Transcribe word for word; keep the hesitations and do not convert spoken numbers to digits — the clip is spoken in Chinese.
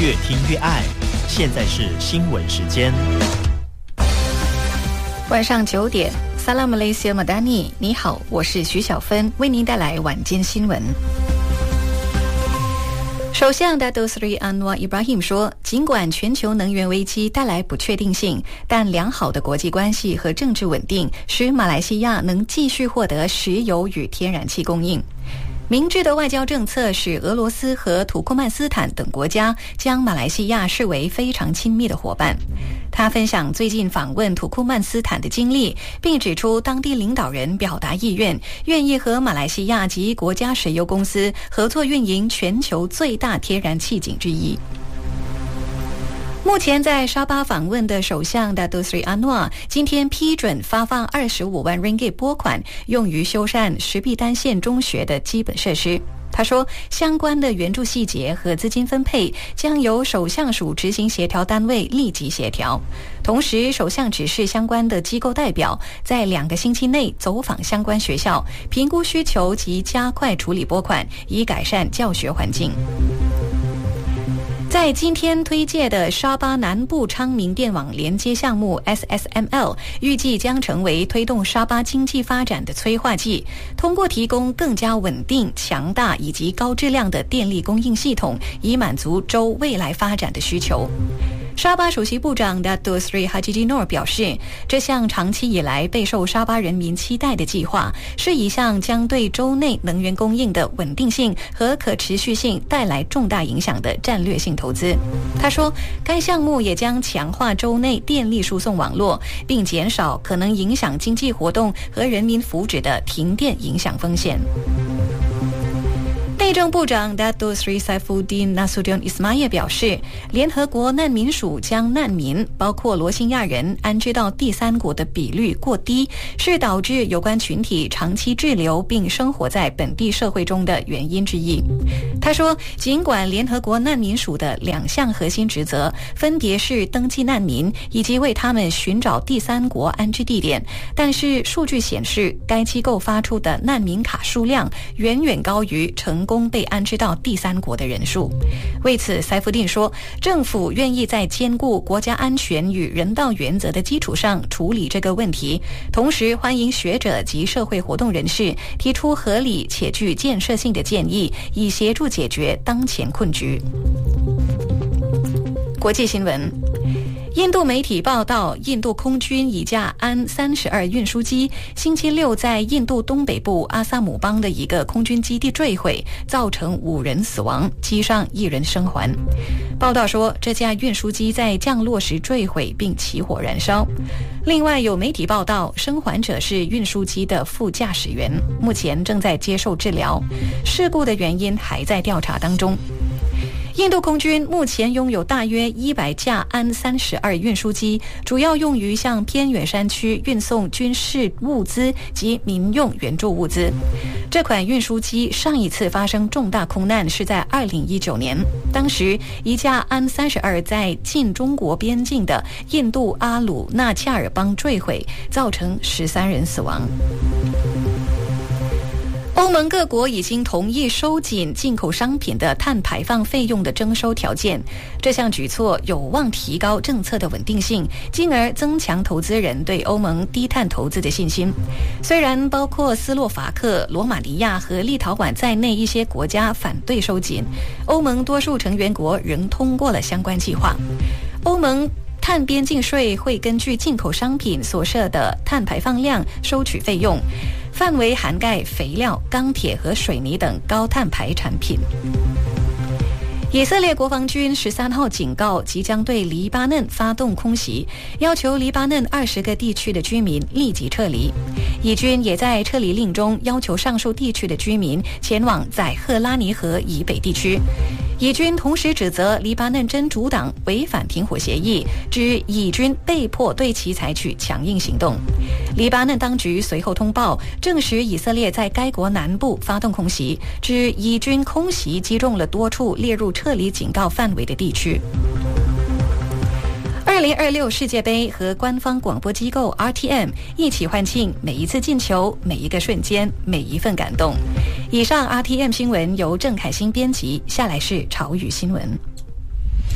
越听越爱。现在是新闻时间。 晚上九点 Salam Malaysia Madani， 你好，我是徐小芬，为您带来晚间新闻。首相 Datuk Seri Anwar Ibrahim 说，尽管全球能源危机带来不确定性，但良好的国际关系和政治稳定使马来西亚能继续获得石油与天然气供应。明智的外交政策使俄罗斯和土库曼斯坦等国家将马来西亚视为非常亲密的伙伴。他分享最近访问土库曼斯坦的经历，并指出当地领导人表达意愿，愿意和马来西亚及国家石油公司合作运营全球最大天然气井之一。目前在沙巴访问的首相 Datuk Seri Anwar 今天批准发放二十五万 ringgit 拨款，用于修缮石壁丹县中学的基本设施。他说，相关的援助细节和资金分配将由首相署执行协调单位立即协调。同时，首相指示相关的机构代表在两个星期内走访相关学校，评估需求及加快处理拨款，以改善教学环境。在今天推介的沙巴南部昌明电网连接项目 S S M L 预计将成为推动沙巴经济发展的催化剂，通过提供更加稳定、强大以及高质量的电力供应系统，以满足州未来发展的需求。沙巴首席部长 Datuk Seri Haji Noor 表示，这项长期以来备受沙巴人民期待的计划，是一项将对州内能源供应的稳定性和可持续性带来重大影响的战略性投资。他说，该项目也将强化州内电力输送网络，并减少可能影响经济活动和人民福祉的停电影响风险。内政部长 Datuk Seri Saifuddin Nasution Ismail 表示，联合国难民署将难民包括罗兴亚人安置到第三国的比率过低，是导致有关群体长期滞留并生活在本地社会中的原因之一。他说，尽管联合国难民署的两项核心职责分别是登记难民以及为他们寻找第三国安置地点，但是数据显示，该机构发出的难民卡数量远远高于成功被安置到第三国的人数。为此，塞夫丁说，政府愿意在兼顾国家安全与人道原则的基础上处理这个问题，同时欢迎学者及社会活动人士提出合理且具建设性的建议，以协助解决当前困局。国际新闻，印度媒体报道，印度空军一架安三十二运输机星期六在印度东北部阿萨姆邦的一个空军基地坠毁，造成五人死亡，机上一人生还。报道说，这架运输机在降落时坠毁并起火燃烧。另外有媒体报道，生还者是运输机的副驾驶员，目前正在接受治疗，事故的原因还在调查当中。印度空军目前拥有大约一百架安三十二运输机，主要用于向偏远山区运送军事物资及民用援助物资。这款运输机上一次发生重大空难是在二零一九年，当时一架安三十二在近中国边境的印度阿鲁纳恰尔邦坠毁，造成十三人死亡。欧盟各国已经同意收紧进口商品的碳排放费用的征收条件，这项举措有望提高政策的稳定性，进而增强投资人对欧盟低碳投资的信心。虽然包括斯洛伐克、罗马尼亚和立陶宛在内一些国家反对收紧，欧盟多数成员国仍通过了相关计划。欧盟碳边境税会根据进口商品所涉的碳排放量收取费用，范围涵盖肥料、钢铁和水泥等高碳排产品。以色列国防军十三号警告，即将对黎巴嫩发动空袭，要求黎巴嫩二十个地区的居民立即撤离。以军也在撤离令中要求上述地区的居民前往在赫拉尼河以北地区。以军同时指责黎巴嫩真主党违反停火协议，指以军被迫对其采取强硬行动。黎巴嫩当局随后通报，证实以色列在该国南部发动空袭，指以军空袭击中了多处列入撤离警告范围的地区。二零二六世界杯和官方广播机构 R T M 一起欢庆每一次进球、每一个瞬间、每一份感动。以上 R T M 新闻由郑凯欣编辑，下来是潮语新闻。